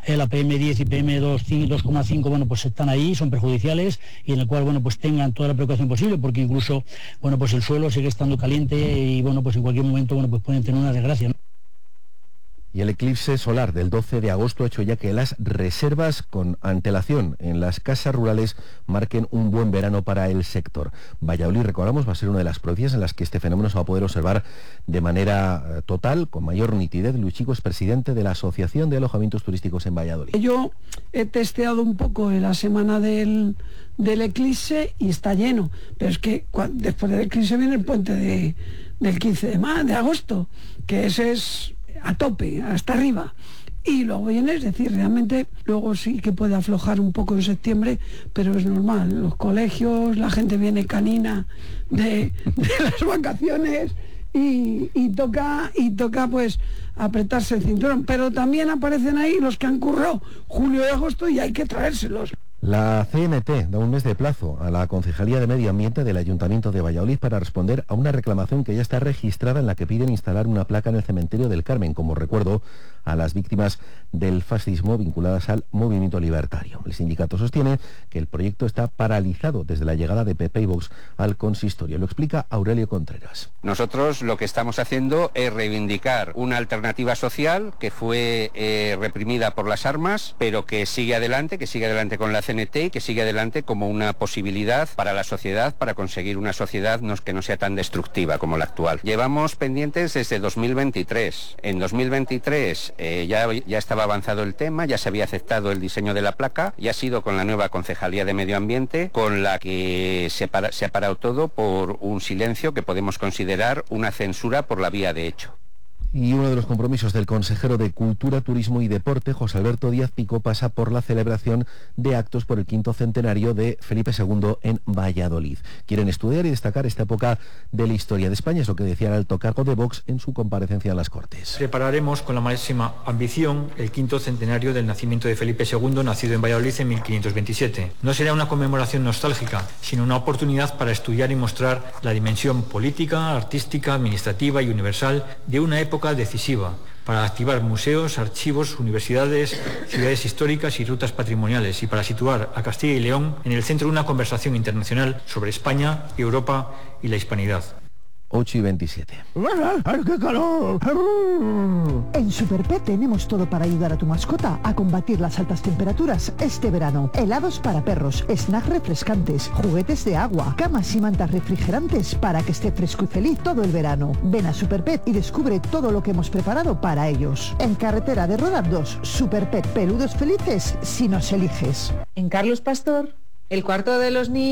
la PM10 y PM2,5, bueno, pues están ahí, son perjudiciales, y en el cual, bueno, pues tengan toda la precaución posible, porque incluso, bueno, pues el suelo sigue estando caliente y, bueno, pues en cualquier momento, bueno, pues pueden tener una desgracia, ¿no? Y el eclipse solar del 12 de agosto ha hecho ya que las reservas con antelación en las casas rurales marquen un buen verano para el sector. Valladolid, recordamos, va a ser una de las provincias en las que este fenómeno se va a poder observar de manera total, con mayor nitidez. Luis Chico es presidente de la Asociación de Alojamientos Turísticos en Valladolid. Yo he testeado un poco en la semana del eclipse y está lleno, pero es que después del eclipse viene el puente del 15 de agosto, que ese es a tope, hasta arriba, y luego viene, es decir, realmente luego sí que puede aflojar un poco en septiembre, pero es normal, los colegios, la gente viene canina de las vacaciones y toca pues apretarse el cinturón, pero también aparecen ahí los que han currado julio y agosto y hay que traérselos. La CNT da un mes de plazo a la Concejalía de Medio Ambiente del Ayuntamiento de Valladolid para responder a una reclamación que ya está registrada en la que piden instalar una placa en el cementerio del Carmen como recuerdo a las víctimas del fascismo vinculadas al movimiento libertario. El sindicato sostiene que el proyecto está paralizado desde la llegada de PP y Vox al consistorio. Lo explica Aurelio Contreras. Nosotros lo que estamos haciendo es reivindicar una alternativa social que fue reprimida por las armas, pero que sigue adelante con la CNT y que sigue adelante como una posibilidad para la sociedad, para conseguir una sociedad que no sea tan destructiva como la actual. Llevamos pendientes desde 2023. En 2023 ya estaba avanzado el tema, ya se había aceptado el diseño de la placa y ha sido con la nueva Concejalía de Medio Ambiente con la que se ha parado todo por un silencio que podemos considerar una censura por la vía de hecho. Y uno de los compromisos del consejero de Cultura, Turismo y Deporte, José Alberto Díaz Pico, pasa por la celebración de actos por el 5º centenario de Felipe II en Valladolid. Quieren estudiar y destacar esta época de la historia de España, es lo que decía el alto cargo de Vox en su comparecencia en las Cortes. Prepararemos con la máxima ambición el 5º centenario del nacimiento de Felipe II, nacido en Valladolid en 1527. No será una conmemoración nostálgica, sino una oportunidad para estudiar y mostrar la dimensión política, artística, administrativa y universal de una época decisiva para activar museos, archivos, universidades, ciudades históricas y rutas patrimoniales y para situar a Castilla y León en el centro de una conversación internacional sobre España, Europa y la hispanidad. 8:27. ¡Qué calor! En Superpet tenemos todo para ayudar a tu mascota a combatir las altas temperaturas este verano. Helados para perros, snacks refrescantes, juguetes de agua, camas y mantas refrigerantes para que esté fresco y feliz todo el verano. Ven a Superpet y descubre todo lo que hemos preparado para ellos. En Carretera de Rodar 2, Superpet, peludos felices si nos eliges. En Carlos Pastor, el cuarto de los niños.